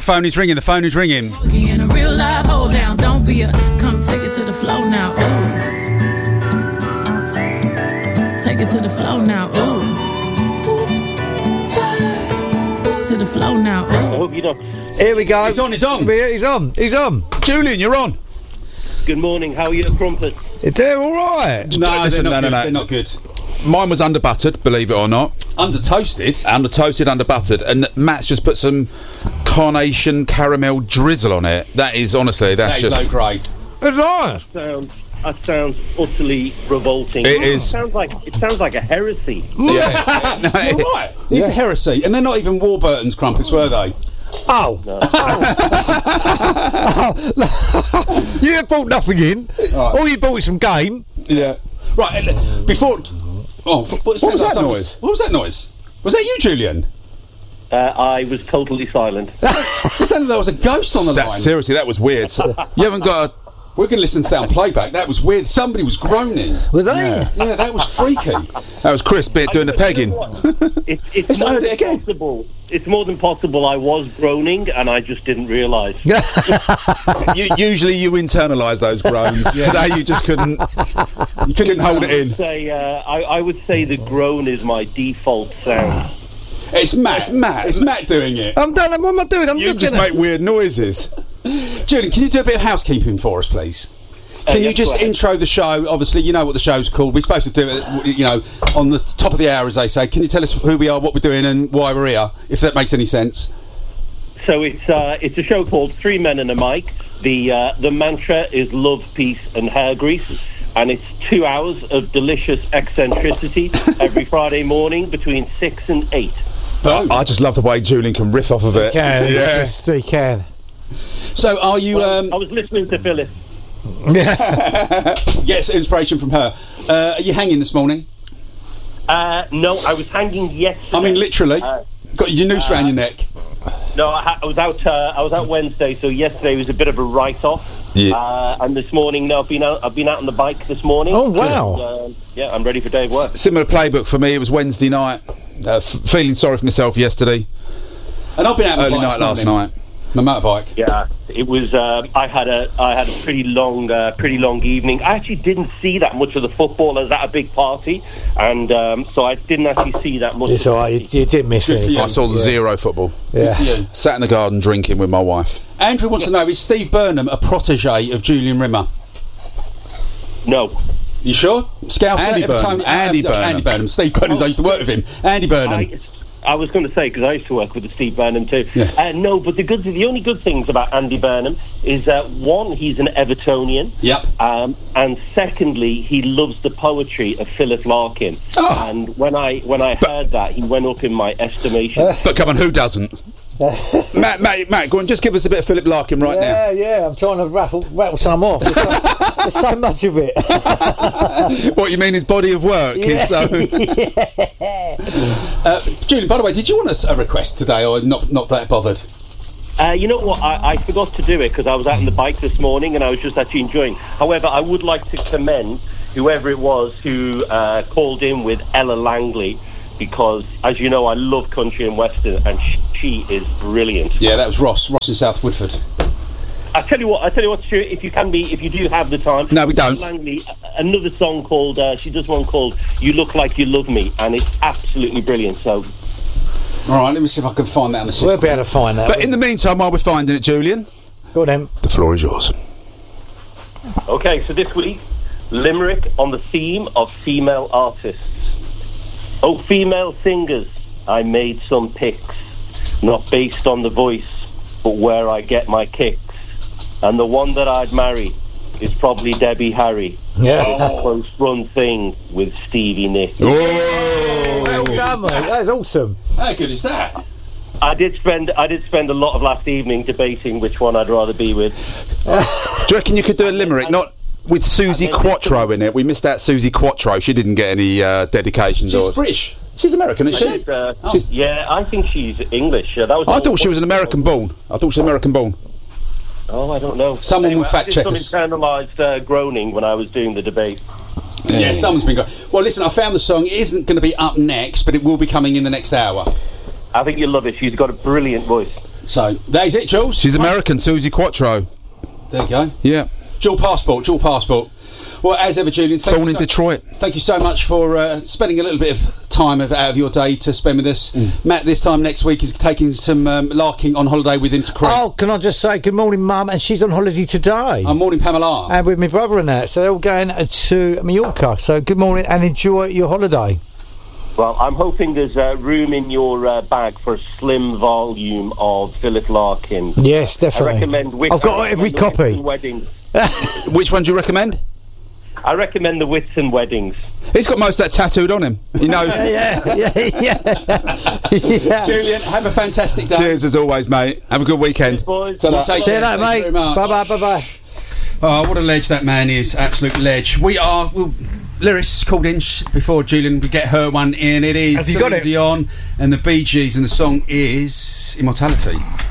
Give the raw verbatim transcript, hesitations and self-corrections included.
phone is ringing. The phone is ringing. In a real life, hold down, don't be a. Come take it to the flow now. Ooh. Take it to the flow now. Ooh. Oops. Spurs. To the flow now. Ooh. I hope you don't. Here we go. He's on, he's on. He's on, he's on. Julian, you're on. Good morning. How are you, Crumpet? They're all right. No, Listen, they're not no, no, good. no. They're not good. Mine was under buttered, believe it or not. Under toasted. Under toasted, under buttered, and Matt's just put some carnation caramel drizzle on it. That is honestly, that's That is just low grade. It's nice. Sounds that sounds utterly revolting. It Oh, is. It sounds like it sounds like a heresy. yeah. No, You're it- right. It's a heresy, and they're not even Warburton's crumpets, were they? Oh. You bought nothing in. All you bought is some game. yeah. Right. uh, Before. Oh, what was, What was that someone noise? What was that noise? Was that you, Julian? Uh, I was totally silent. It sounded like there was a ghost on the That's line. seriously, that was weird. You haven't got a. We're going to listen to that on playback. That was weird. Somebody was groaning. Were they? Yeah, that was freaky. That was Chris Bit doing the pegging. It's, it's Let's more heard it than again. possible. It's more than possible. I was groaning and I just didn't realise. you, usually you internalise those groans. Today you just couldn't. You couldn't hold it in. Say, uh, I, I would say the groan is my default sound. It's Matt. It's Matt. It's Matt doing it. I'm done. What am I doing? I'm You looking just at make weird noises. Julian, can you do a bit of housekeeping for us, please? Can Uh, you yes, just go ahead. intro the show? Obviously, you know what the show's called. We're supposed to do it, you know, on the top of the hour, as they say. Can you tell us who we are, what we're doing, and why we're here, if that makes any sense? So it's uh, it's a show called Three Men and a Mic. The uh, the mantra is love, peace, and hair grease. And it's two hours of delicious eccentricity every Friday morning between six and eight. I, I just love the way Julian can riff off of it. Can, Yeah. just, he can. So, are you? Well, Um, I was listening to Phyllis. yes, inspiration from her. Uh, are you hanging this morning? Uh, no, I was hanging yesterday. I mean, literally. Uh, Got your noose around your neck. No, I, ha- I was out. Uh, I was out Wednesday, so yesterday was a bit of a write-off. Yeah. Uh, and this morning, no, I've been out. I've been out on the bike this morning. Oh, wow. And, uh, yeah, I'm ready for day of work. Similar playbook for me. It was Wednesday night. Uh, f- feeling sorry for myself yesterday. And I've been out on Early my bike night this last morning. night. My motorbike. Yeah, it was. Um, I had a. I had a pretty long, uh, pretty long evening. I actually didn't see that much of the football. I was at a big party, and um, so I didn't actually see that much. It's of all the right. You, you didn't miss Good for it. you. I saw the Yeah. zero football. Good for Yeah. you. Sat in the garden drinking with my wife. Andrew wants to know, is Steve Burnham a protege of Julian Rimmer? No. You sure? Scouse Andy Burnham. Andy Burnham. Andy Burnham. Steve Burnham. I used to work with him. Andy Burnham. I, I was going to say, because I used to work with Steve Burnham too. Yeah. Uh, no, but the good, the only good things about Andy Burnham is uh, one, he's an Evertonian. Yep. Um, and secondly, he loves the poetry of Philip Larkin. Oh. And when I when I heard that, he went up in my estimation. But come on, who doesn't? Matt, Matt, Matt, go on, just give us a bit of Philip Larkin right Yeah, yeah. I'm trying to rattle, rattle some off. There's so, there's so much of it. now. What you mean, his body of work is so. Uh, Julian, by the way, did you want us a request today, or not? Not that bothered? Uh, you know what? I, I forgot to do it because I was out on the bike this morning and I was just actually enjoying. However, I would like to commend whoever it was who uh, called in with Ella Langley, because, as you know, I love country and western, and she is brilliant. Yeah, that was Ross. Ross in South Woodford. I tell you what. I tell you what, Stuart, if you can be, if you do have the time. No, we don't. Langley, a- another song called. Uh, she does one called "You Look Like You Love Me," and it's absolutely brilliant. So, All right, let me see if I can find that on the system. We'll be able to find that. But in the meantime, while we're finding it, Julian, Go on, then. the floor is yours. okay. So this week, limerick on the theme of female artists. Oh, female singers, I made some picks, not based on the voice, but where I get my kicks. And the one that I'd marry is probably Debbie Harry. Yeah. It's a close run thing with Stevie Nicks. Oh, Well done, mate. That is awesome. How good is that? I did spend I did spend a lot of last evening debating which one I'd rather be with. do you reckon you could do a limerick? Not with Susie I think- Quattro in it. We missed out Susie Quattro. She didn't get any uh, dedications. She's or... British. She's American, isn't she? She's, uh, She's- yeah, I think she's English. Uh, that was I thought she was an American born. I thought she was American born. Oh, I don't know. Someone will I fact did check some us. internalised uh, groaning when I was doing the debate. Yeah, someone's been going. Well, listen, I found the song. It isn't going to be up next, but it will be coming in the next hour. I think you'll love it. She's got a brilliant voice. So, that is it, Jules. She's American, Susie Quattro. There you go. Yeah. Dual passport, dual passport. Well, as ever, Julian, thank Born you in so, Detroit. Thank you so much for uh, spending a little bit of time of, out of your day to spend with us. Mm. Matt, this time next week, is taking some um, larking on holiday with Intercrete. Oh, can I just say good morning, Mum? And she's on holiday today. Uh, morning, Pamela. And with my brother and that. So they're all going to Mallorca. So good morning and enjoy your holiday. Well, I'm hoping there's uh, room in your uh, bag for a slim volume of Philip Larkin. Yes, definitely. I recommend. Whit- I've got I every recommend copy. Weddings. Which one do you recommend? I recommend the Whitson Weddings. He's got most of that tattooed on him. You know. yeah, yeah, yeah. yeah. Julian, have a fantastic day. Cheers as always, mate. Have a good weekend. Cheers, boys. We'll See you later, mate. Bye bye, bye bye. Oh, what a ledge that man is. Absolute ledge. We are. Well, Lyris called in sh- before Julian would get her one in. It is Has he got Celine it? Dion and the Bee Gees, and the song is Immortality.